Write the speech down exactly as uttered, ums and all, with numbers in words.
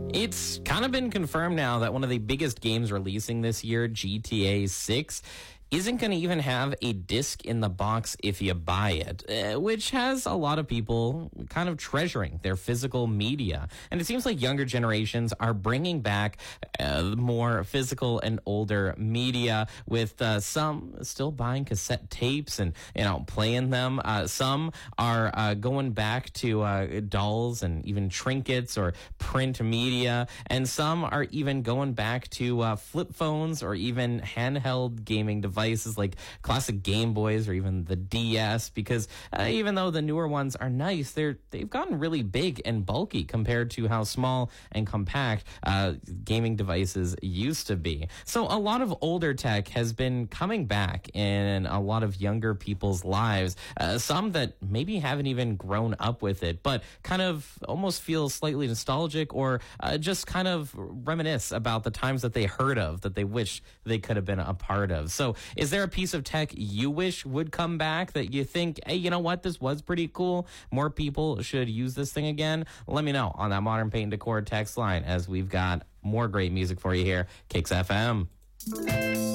It's kind of been confirmed now that one of the biggest games releasing this year, G T A six, isn't going to even have a disc in the box if you buy it, uh, which has a lot of people kind of treasuring their physical media. And it seems like younger generations are bringing back uh, more physical and older media, with uh, some still buying cassette tapes and, you know, playing them. Uh, some are uh, going back to uh, dolls and even trinkets or print media. And some are even going back to uh, flip phones or even handheld gaming devices. devices like classic Game Boys or even the D S, because uh, even though the newer ones are nice, they're they've gotten really big and bulky compared to how small and compact uh, gaming devices used to be. So a lot of older tech has been coming back in a lot of younger people's lives, uh, some that maybe haven't even grown up with it, but kind of almost feel slightly nostalgic or uh, just kind of reminisce about the times that they heard of that they wish they could have been a part of. So is there a piece of tech you wish would come back that you think, hey, you know what, this was pretty cool, more people should use this thing again? Let me know on that Modern Paint and Decor text line, as we've got more great music for you here, Kicks F M.